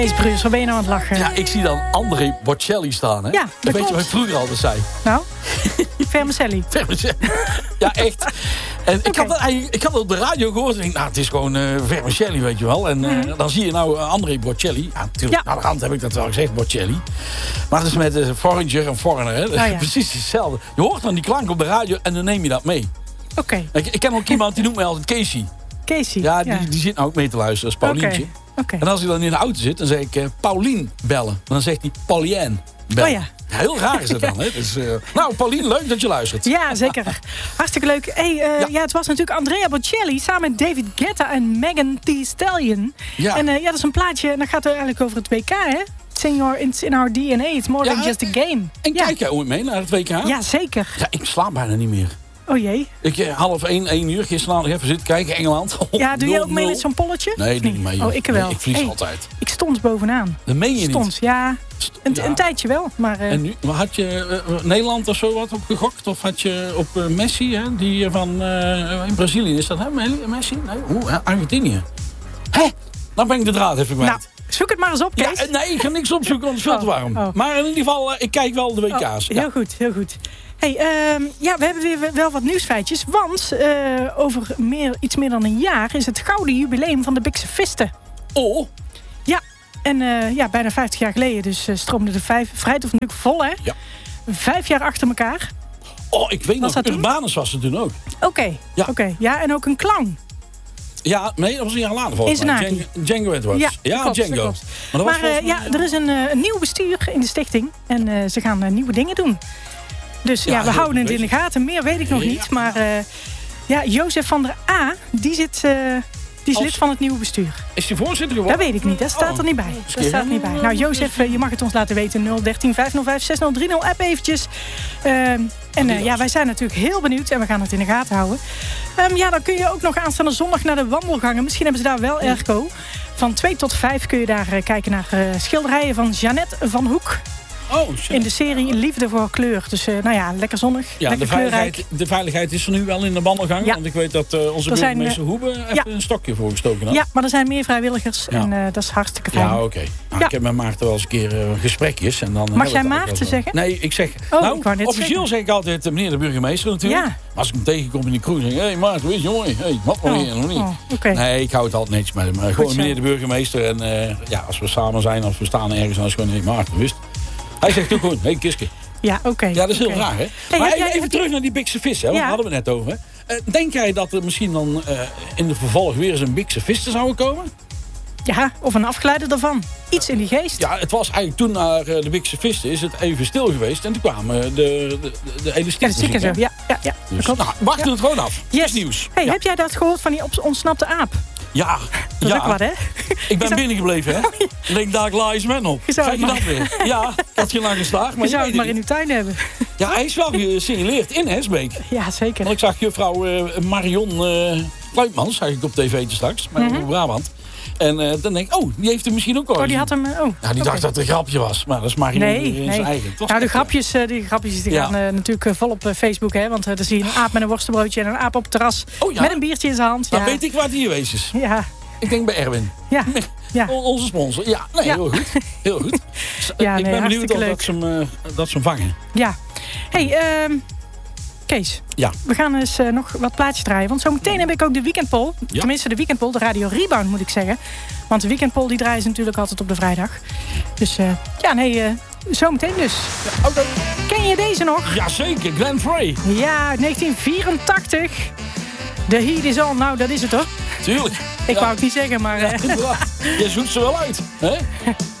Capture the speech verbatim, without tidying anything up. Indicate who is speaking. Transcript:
Speaker 1: Kees Bruus, waar ben je nou aan het lachen?
Speaker 2: Ja, ik zie dan André Bocelli staan, hè?
Speaker 1: Ja, dat
Speaker 2: weet
Speaker 1: klopt.
Speaker 2: je wat ik vroeger altijd zei?
Speaker 1: Nou, Vermicelli.
Speaker 2: Vermicelli. Ja, echt. En ik,
Speaker 1: Okay.
Speaker 2: had dat eigenlijk, ik had het op de radio gehoord. En ik denk, nou, het is gewoon uh, Vermicelli, weet je wel. En uh, mm-hmm. dan zie je nou uh, André Bocelli. Ja, natuurlijk,
Speaker 1: ja.
Speaker 2: aan de hand heb ik dat wel gezegd, Bocelli. Maar het is met uh, Foreigner en Foreigner, hè? Oh, ja. Precies hetzelfde. Je hoort dan die klank op de radio en dan neem je dat mee.
Speaker 1: Oké. Okay.
Speaker 2: Ik, ik ken ook iemand, die noemt mij altijd Casey.
Speaker 1: Casey?
Speaker 2: Ja,
Speaker 1: ja.
Speaker 2: Die, die zit nou ook mee te luisteren, dat is Paulientje.
Speaker 1: Okay. Okay.
Speaker 2: En als hij dan in de auto zit, dan zeg ik uh, Paulien bellen. En dan zegt hij Paulien bellen.
Speaker 1: Oh ja.
Speaker 2: Heel raar is het dan, hè? Dus, uh, nou, Paulien, leuk dat je luistert.
Speaker 1: Ja, zeker. Hartstikke leuk. Hey, uh, ja. ja, het was natuurlijk Andrea Bocelli samen met David Guetta en Megan Thee Stallion. Ja. En uh, ja, dat is een plaatje, en dat gaat er eigenlijk over het W K, hè? It's in, your, it's in our D N A, it's more ja, than just a game.
Speaker 2: En
Speaker 1: ja.
Speaker 2: kijk jij ooit mee naar het W K?
Speaker 1: Ja, zeker.
Speaker 2: Ja, ik slaap bijna niet meer.
Speaker 1: Oh jee.
Speaker 2: Ik, uh, half één, één uur, gisteren nog even zitten kijken, Engeland. Oh,
Speaker 1: ja, doe
Speaker 2: nul,
Speaker 1: je ook mee
Speaker 2: nul.
Speaker 1: met zo'n polletje?
Speaker 2: Nee, niet mee.
Speaker 1: Oh, ik wel.
Speaker 2: Nee, ik vlieg
Speaker 1: hey,
Speaker 2: altijd.
Speaker 1: Ik stond bovenaan.
Speaker 2: Dat meen je
Speaker 1: stond,
Speaker 2: niet?
Speaker 1: Ja. Een,
Speaker 2: ja.
Speaker 1: een tijdje wel, maar... Uh...
Speaker 2: En nu, had je uh, Nederland of zo wat op gegokt? Of had je op uh, Messi, hè? Die van uh, in Brazilië, is dat hè? Messi? Nee, Oeh, Argentinië. Hé, dan ben ik de draad even kwijt. Nou,
Speaker 1: zoek het maar eens op, Kees.
Speaker 2: Ja, nee, ik ga niks opzoeken, want het is veel te warm.
Speaker 1: Oh, oh.
Speaker 2: Maar in ieder geval, uh, ik kijk wel de W K's.
Speaker 1: Oh, heel
Speaker 2: ja.
Speaker 1: goed, heel goed. Hey, uh, ja, we hebben weer wel wat nieuwsfeitjes. Want uh, over meer, iets meer dan een jaar is het gouden jubileum van de Bikse Visten.
Speaker 2: Oh.
Speaker 1: Ja, en uh, ja, bijna vijftig jaar geleden. Dus uh, stroomde de vijf, Vrijthof natuurlijk vol, hè?
Speaker 2: Ja.
Speaker 1: Vijf jaar achter elkaar.
Speaker 2: Oh, ik weet
Speaker 1: was
Speaker 2: nog, Urbanus was het toen ook.
Speaker 1: Oké, okay,
Speaker 2: ja.
Speaker 1: Okay. Ja, en ook een clown.
Speaker 2: Ja, nee, dat was een jaar later volgens mij. Django, Django Edwards.
Speaker 1: Ja,
Speaker 2: ja
Speaker 1: klopt,
Speaker 2: Django.
Speaker 1: Klopt.
Speaker 2: Maar,
Speaker 1: maar uh, ja, er is een, uh, een nieuw bestuur in de stichting. En uh, ze gaan uh, nieuwe dingen doen. Dus ja, ja we houden het in de gaten. Meer weet ik nog niet. Maar uh, ja, Jozef van der A, die zit... Uh, Die is Als... lid van het nieuwe bestuur.
Speaker 2: Is die voorzitter geworden?
Speaker 1: Dat weet ik niet. Dat staat oh. er niet bij. Dat staat er niet bij. Nou, Jozef, je mag het ons laten weten. nul dertien vijfhonderdvijf zeshonderddertig. App eventjes. Uh, en uh, ja, wij zijn natuurlijk heel benieuwd. En we gaan het in de gaten houden. Um, ja, dan kun je ook nog aanstaande zondag naar de wandelgangen. Misschien hebben ze daar wel airco. Van twee tot vijf kun je daar uh, kijken naar uh, schilderijen van Jeannette van Hoek.
Speaker 2: Oh,
Speaker 1: in de serie Liefde voor kleur. Dus uh, nou ja, lekker zonnig,
Speaker 2: ja,
Speaker 1: lekker
Speaker 2: de veiligheid, de veiligheid is er nu wel in de wandelgang. Ja. Want ik weet dat uh, onze burgemeester uh, Hoebe even ja. een stokje voor gestoken had.
Speaker 1: Ja, maar er zijn meer vrijwilligers. Ja. En uh, dat is hartstikke fijn.
Speaker 2: Ja, oké. Okay. Nou, ja. Ik heb met Maarten wel eens een keer uh, gesprekjes. En dan
Speaker 1: Mag jij Maarten zeggen?
Speaker 2: Nee, ik zeg...
Speaker 1: Oh,
Speaker 2: nou,
Speaker 1: ik wou net
Speaker 2: officieel
Speaker 1: zeggen.
Speaker 2: zeg ik altijd uh, meneer de burgemeester natuurlijk. Ja. Maar als ik hem tegenkom in die kroeg, zeg ik... Hé hey, Maarten, hoe is het, jongen? Hey, wat nog niet? Nog niet.
Speaker 1: Oh, okay.
Speaker 2: Nee, ik hou het altijd netjes met hem. Uh, gewoon meneer de burgemeester. En uh, ja, als we samen zijn, als we staan ergens... dan is het gewoon... Hé hey, Maarten, wist. Hij zegt ook gewoon... Hé hey, Kiske.
Speaker 1: Ja, oké. Okay,
Speaker 2: ja, dat is heel
Speaker 1: okay.
Speaker 2: raar, hè?
Speaker 1: Hey,
Speaker 2: maar even,
Speaker 1: jij,
Speaker 2: even terug naar die Bikse vis, hè? Want ja. Daar hadden we net over. Hè? Uh, denk jij dat er misschien dan uh, in de vervolg weer eens een Bikse vis te zouden komen?
Speaker 1: Ja, of een afgeleide daarvan. Iets in die geest.
Speaker 2: Ja, het was eigenlijk toen naar uh, de Bikse Visten is het even stil geweest. En toen kwamen de, de, de, de elastieken.
Speaker 1: Ja, zo. Ja, ja, ja.
Speaker 2: Dus, nou, wachten ja. het gewoon af.
Speaker 1: Yes.
Speaker 2: Het is nieuws.
Speaker 1: Hey,
Speaker 2: ja.
Speaker 1: Heb jij dat gehoord van die ontsnapte aap?
Speaker 2: Ja.
Speaker 1: Dat is
Speaker 2: ja.
Speaker 1: ook wat, hè?
Speaker 2: Ik ben binnengebleven, hè? Ik denk, daar lies man op. Zeg je dat weer? Ja, ik had je lang geslaagd. Maar
Speaker 1: je zou
Speaker 2: je
Speaker 1: het maar in uw tuin hebben.
Speaker 2: Ja, hij is wel gesignaleerd in Hesbeek.
Speaker 1: Ja, zeker.
Speaker 2: Want ik zag juffrouw uh, Marion uh, Kluitmans, zag ik op tv te straks, met mm-hmm. Brabant. En uh, dan denk ik, oh, die heeft hem misschien ook al.
Speaker 1: Oh, die had hem, oh.
Speaker 2: Ja, die
Speaker 1: okay.
Speaker 2: dacht dat het een grapje was. Maar dat is Marion
Speaker 1: nee,
Speaker 2: in
Speaker 1: nee.
Speaker 2: zijn eigen.
Speaker 1: Nou, de grapjes, uh, die grapjes die ja. gaan uh, natuurlijk uh, vol op uh, Facebook, hè. Want uh, dan zie je een aap met een worstenbroodje en een aap op het terras.
Speaker 2: Oh, ja?
Speaker 1: Met een biertje in zijn hand.
Speaker 2: Dan
Speaker 1: ja.
Speaker 2: weet ik waar die geweest is.
Speaker 1: Ja.
Speaker 2: Ik denk bij Erwin.
Speaker 1: Ja. ja.
Speaker 2: Onze sponsor. Ja, nee, ja. heel goed. Heel goed.
Speaker 1: Ja,
Speaker 2: ik
Speaker 1: nee,
Speaker 2: ben benieuwd of
Speaker 1: leuk.
Speaker 2: dat ze hem, uh, dat ze hem vangen.
Speaker 1: Ja. Hey, um, Kees.
Speaker 2: Ja.
Speaker 1: We gaan eens uh, nog wat plaatjes draaien. Want zometeen heb ik ook de weekendpoll.
Speaker 2: Ja.
Speaker 1: Tenminste, de weekendpoll. De Radio Rebound, moet ik zeggen. Want de weekendpoll die draaien ze natuurlijk altijd op de vrijdag. Dus uh, ja, nee, uh, zometeen dus.
Speaker 2: Ja, okay.
Speaker 1: Ken je deze nog?
Speaker 2: Jazeker, Glenn Frey.
Speaker 1: Ja, negentien vierentachtig. De heat is on. Nou, dat is het hoor.
Speaker 2: Tuurlijk.
Speaker 1: Ik
Speaker 2: ja.
Speaker 1: wou het niet zeggen, maar... Uh...
Speaker 2: Ja, je zoekt ze wel uit, hè?